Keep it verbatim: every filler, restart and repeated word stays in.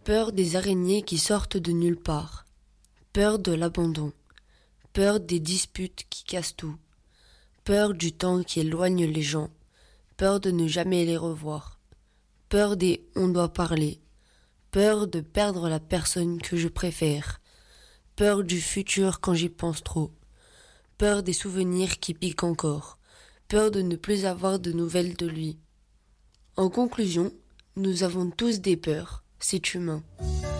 Peur des araignées qui sortent de nulle part. Peur de l'abandon. Peur des disputes qui cassent tout. Peur du temps qui éloigne les gens. Peur de ne jamais les revoir. Peur des « on doit parler ». Peur de perdre la personne que je préfère. Peur du futur quand j'y pense trop. Peur des souvenirs qui piquent encore. Peur de ne plus avoir de nouvelles de lui. En conclusion, nous avons tous des peurs, c'est humain.